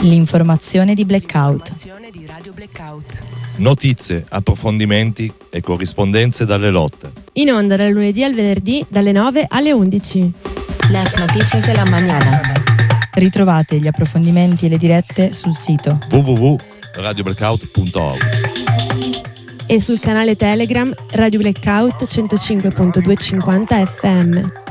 L'informazione di Blackout. Notizie, approfondimenti e corrispondenze dalle lotte. In onda dal lunedì al venerdì dalle 9 alle 11. Las noticias de la mañana. Ritrovate gli approfondimenti e le dirette sul sito www.radioblackout.org E sul canale Telegram Radio Blackout 105.250 FM.